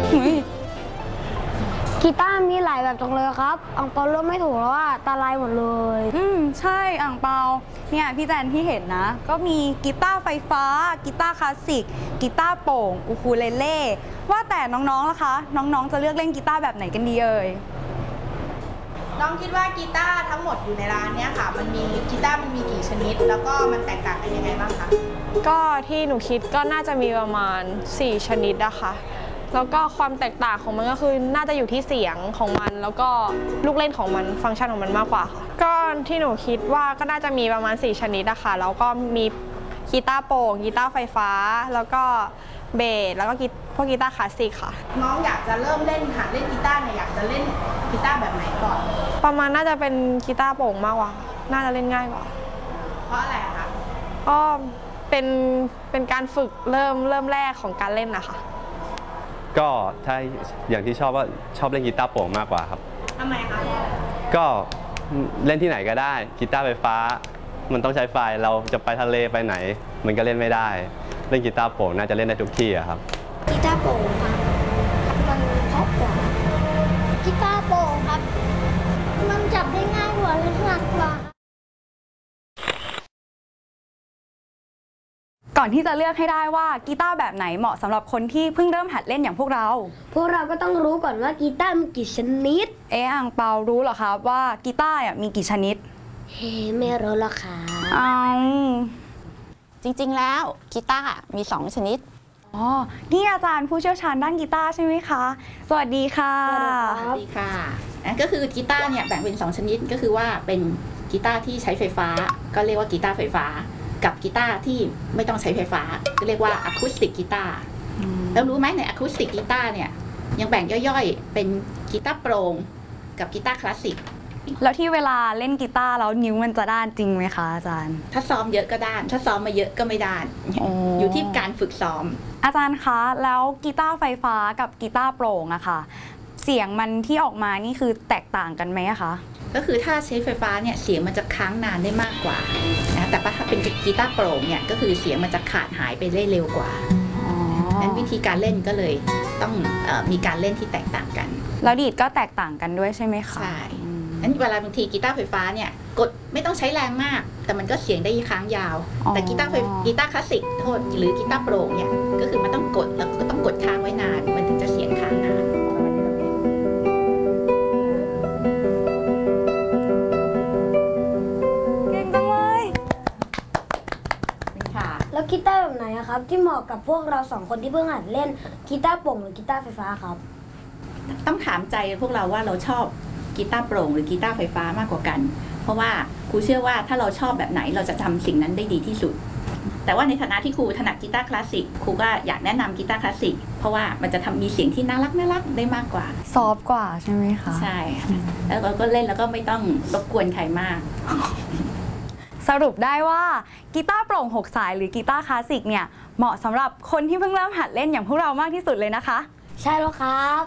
กีตาร์มีหลายแบบจังเลยครับอังเปาเลือกไม่ถูกแล้วว่าตาลายหมดเลยใช่อ่างเปาเนี่ยพี่แจนที่เห็นนะก็มีกีตาร์ไฟฟ้ากีตาร์คลาสสิกกีตาร์โปร่งอูคูเลเล่ว่าแต่น้องๆล่ะคะน้องๆจะเลือกเล่นกีตาร์แบบไหนกันดีเอ่ยน้องคิดว่ากีตาร์ทั้งหมดอยู่ในร้านเนี้ยค่ะมันมีกีตาร์มันมีกี่ชนิดแล้วก็มันแตกต่างกันยังไงบ้างคะก็ที่หนูคิดก็น่าจะมีประมาณ4ชนิดนะคะแล้วก็ความแตกต่างของมันก็คือน่าจะอยู่ที่เสียงของมันแล้วก็ลูกเล่นของมันฟังก์ชันของมันมากกว่าค่ะก็ที่หนูคิดว่าก็น่าจะมีประมาณ4ชนิดนะคะแล้วก็มีกีตาร์โปร่งกีตาร์ไฟฟ้าแล้วก็เบสแล้วก็พวกกีตาร์คลาสสิกค่ะน้องอยากจะเริ่มเล่นหัดเล่นกีตาร์เนี่ยอยากจะเล่นกีตาร์แบบไหนก่อนประมาณน่าจะเป็นกีตาร์โปร่งมากกว่าน่าจะเล่นง่ายกว่าเพราะอะไรคะก็เป็นการฝึกเริ่มแรกของการเล่นนะคะก็ถ้าอย่างที่ชอบว่าชอบเล่นกีตาร์โปร่งมากกว่าครับทำไมคะก็เล่นที่ไหนก็ได้กีตาร์ไฟฟ้ามันต้องใช้ไฟเราจะไปทะเลไปไหนมันก็เล่นไม่ได้เล่นกีตาร์โปร่งน่าจะเล่นได้ทุกที่ครับกีตาร์โปร่งครับมันเพราะกว่ากีตาร์โปร่งครับมันจับได้ง่ายกว่าและหนักกว่าก่อนที่จะเลือกให้ได้ว่ากีตาร์แบบไหนเหมาะสำหรับคนที่เพิ่งเริ่มหัดเล่นอย่างพวกเราก็ต้องรู้ก่อนว่ากีตาร์มีกี่ชนิดอ่างเปารู้เหรอครับว่ากีตาร์มีกี่ชนิดไม่รู้หรอกค่ะจริงๆแล้วกีตาร์มี2ชนิดนี่อาจารย์ผู้เชี่ยวชาญด้านกีตาร์ใช่ไหมคะสวัสดีค่ะสวัสดีค่ะก็คือกีตาร์เนี่ยแบ่งเป็น2ชนิดก็คือว่าเป็นกีตาร์ที่ใช้ไฟฟ้าก็เรียกว่ากีตาร์ไฟฟ้ากับกีตาร์ที่ไม่ต้องใช้ไฟฟ้าก็เรียกว่าอะคูสติกกีตาร์แล้วรู้ไหมในอะคูสติกกีตาร์เนี่ยยังแบ่งย่อยๆเป็นกีตาร์โปร่งกับกีตาร์คลาสสิกแล้วที่เวลาเล่นกีตาร์แล้วนิ้วมันจะด้านจริงไหมคะอาจารย์ถ้าซ้อมเยอะก็ด้านถ้าซ้อมมาเยอะก็ไม่ด้านอยู่ที่การฝึกซ้อมอาจารย์คะแล้วกีตาร์ไฟฟ้ากับกีตาร์โปร่งอะค่ะเสียงมันที่ออกมานี่คือแตกต่างกันไหมคะก็คือถ้าใช้ไฟฟ้าเนี่ยเสียงมันจะค้างนานได้มากกว่านะแต่ถ้าเป็นกีตาร์โปร่งเนี่ยก็คือเสียงมันจะขาดหายไปได้เร็วกว่านั้นวิธีการเล่นก็เลยต้องมีการเล่นที่แตกต่างกันแล้วดีดก็แตกต่างกันด้วยใช่ไหมคะใช่นั้นเวลาบางทีกีตาร์ไฟฟ้าเนี่ยกดไม่ต้องใช้แรงมากแต่มันก็เสียงได้ค้างยาวแต่กีตาร์คลาสสิกโทษหรือกีตาร์โปร่งเนี่ยก็คือมันต้องกดแล้วก็ต้องกดค้างไว้นานมันถึงจะเสียงค้างนานแล้วกีตาร์แบบไหนครับที่เหมาะกับพวกเรา2คนที่เพิ่งหัดเล่นกีตาร์โปร่งหรือกีตาร์ไฟฟ้าครับต้องถามใจพวกเราว่าเราชอบกีตาร์โปร่งหรือกีตาร์ไฟฟ้ามากกว่ากันเพราะว่าครูเชื่อว่าถ้าเราชอบแบบไหนเราจะทำสิ่งนั้นได้ดีที่สุดแต่ว่าในฐานะที่ครูถนัดกีตาร์คลาสสิกครูก็อยากแนะนำกีตาร์คลาสสิกเพราะว่ามันจะมีเสียงที่น่ารักได้มากกว่าซอฟต์กว่าใช่ไหมคะใช่แล้วเราก็เล่นแล้วก็ไม่ต้องรบกวนใครมากสรุปได้ว่ากีตาร์โปร่ง6สายหรือกีตาร์คลาสสิกเนี่ยเหมาะสำหรับคนที่เพิ่งเริ่มหัดเล่นอย่างพวกเรามากที่สุดเลยนะคะใช่แล้วครับ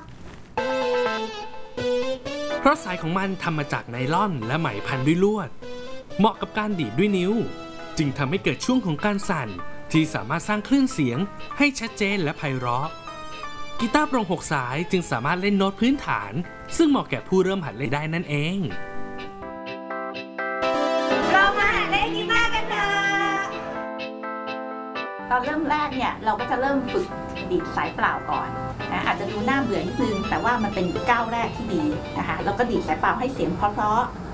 เพราะสายของมันทำมาจากไนล่อนและไหมพันด้วยลวดเหมาะกับการดีดด้วยนิ้วจึงทำให้เกิดช่วงของการสั่นที่สามารถสร้างคลื่นเสียงให้ชัดเจนและไพเราะกีตาร์โปร่ง6สายจึงสามารถเล่นโน้ตพื้นฐานซึ่งเหมาะแก่ผู้เริ่มหัดเล่นได้นั่นเองตอนเริ่มแรกเนี่ยเราก็จะเริ่มฝึกดีดสายเปล่าก่อนนะอาจจะดูน่าเบื่อนิดนึงแต่ว่ามันเป็นก้าวแรกที่ดีนะคะเราก็ดีดสายเปล่าให้เสียงเพราะ